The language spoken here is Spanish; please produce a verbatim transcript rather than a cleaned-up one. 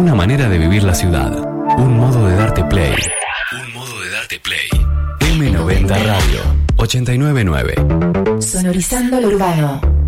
una manera de vivir la ciudad. Un modo de darte play. Un modo de darte play. eme noventa Radio ochenta y nueve punto nueve. Sonorizando lo urbano.